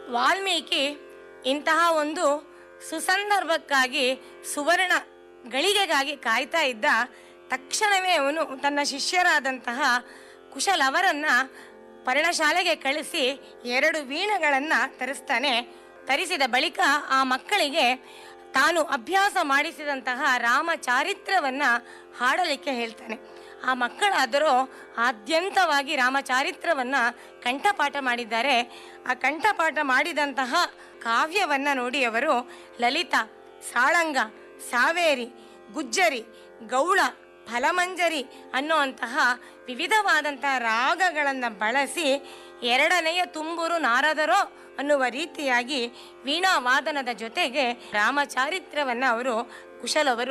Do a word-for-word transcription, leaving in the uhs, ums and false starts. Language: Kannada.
ವಾಲ್ಮೀಕಿ ಇಂತಹ ಒಂದು ಸುಸಂದರ್ಭಕ್ಕಾಗಿ, ಸುವರ್ಣ ಗಳಿಗೆಗಾಗಿ ಕಾಯ್ತಾ ಇದ್ದ. ತಕ್ಷಣವೇ ಅವನು ತನ್ನ ಶಿಷ್ಯರಾದಂತಹ ಕುಶಲವರನ್ನು ಪರ್ಣಶಾಲೆಗೆ ಕಳಿಸಿ ಎರಡು ವೀಣೆಗಳನ್ನು ತರಿಸ್ತಾನೆ. ತರಿಸಿದ ಬಳಿಕ ಆ ಮಕ್ಕಳಿಗೆ ತಾನು ಅಭ್ಯಾಸ ಮಾಡಿಸಿದಂತಹ ರಾಮಚಾರಿತ್ರವನ್ನು ಹಾಡಲಿಕ್ಕೆ ಹೇಳ್ತಾನೆ. ಆ ಮಕ್ಕಳಾದರೂ ಆದ್ಯಂತವಾಗಿ ರಾಮಚಾರಿತ್ರವನ್ನು ಕಂಠಪಾಠ ಮಾಡಿದ್ದಾರೆ. ಆ ಕಂಠಪಾಠ ಮಾಡಿದಂತಹ ಕಾವ್ಯವನ್ನು ನೋಡಿ ಅವರು ಲಲಿತ, ಸಾಳಂಗ, ಸಾವೇರಿ, ಗುಜ್ಜರಿ, ಗೌಳ, ಫಲಮಂಜರಿ ಅನ್ನುವಂತಹ ವಿವಿಧವಾದಂತಹ ರಾಗಗಳನ್ನು ಬಳಸಿ ಎರಡನೆಯ ತುಂಬೂರು ನಾರದರೋ ಅನ್ನುವ ರೀತಿಯಾಗಿ ವೀಣಾವಾದನದ ಜೊತೆಗೆ ರಾಮಚಾರಿತ್ರವನ್ನು ಅವರು ಕುಶಲವರು